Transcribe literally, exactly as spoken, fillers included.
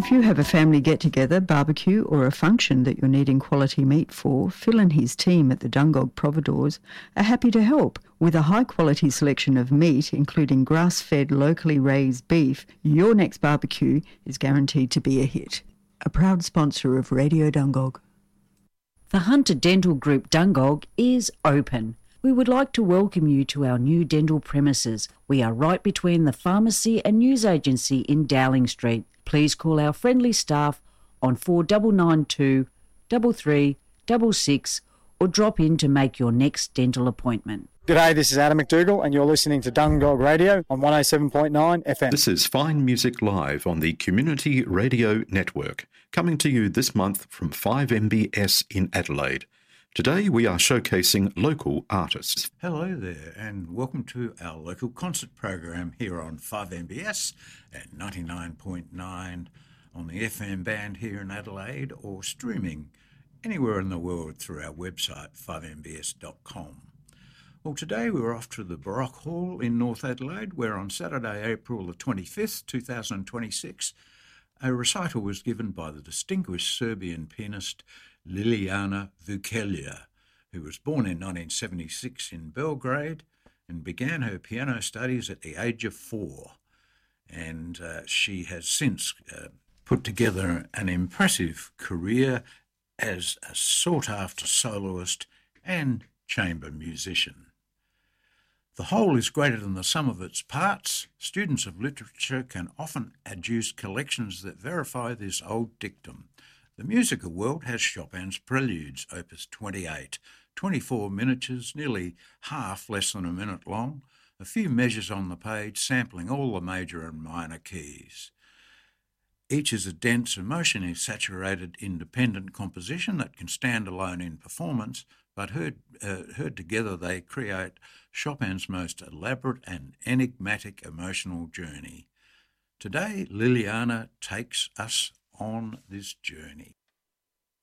If you have a family get-together, barbecue or a function that you're needing quality meat for, Phil and his team at the Dungog Providores are happy to help. With a high-quality selection of meat, including grass-fed, locally raised beef, your next barbecue is guaranteed to be a hit. A proud sponsor of Radio Dungog. The Hunter Dental Group Dungog is open. We would like to welcome you to our new dental premises. We are right between the pharmacy and news agency in Dowling Street. Please call our friendly staff on four nine nine two, three three six six or drop in to make your next dental appointment. G'day, this is Adam McDougall and you're listening to Dungog Radio on one oh seven point nine F M. This is Fine Music Live on the Community Radio Network, coming to you this month from five M B S in Adelaide. Today we are showcasing local artists. Hello there and welcome to our local concert program here on five M B S at ninety-nine point nine on the F M band here in Adelaide, or streaming anywhere in the world through our website five m b s dot com. Well, today we're off to the Baroque Hall in North Adelaide, where on Saturday, April the twenty-fifth, two thousand twenty-six, a recital was given by the distinguished Serbian pianist Ljiljana Vukelic, who was born in nineteen seventy-six in Belgrade and began her piano studies at the age of four. And uh, she has since uh, put together an impressive career as a sought-after soloist and chamber musician. The whole is greater than the sum of its parts. Students of literature can often adduce collections that verify this old dictum. The musical world has Chopin's Preludes, opus twenty-eight, twenty-four miniatures, nearly half less than a minute long, a few measures on the page sampling all the major and minor keys. Each is a dense, emotionally saturated, independent composition that can stand alone in performance, but heard, uh, heard together they create Chopin's most elaborate and enigmatic emotional journey. Today, Ljiljana takes us on this journey.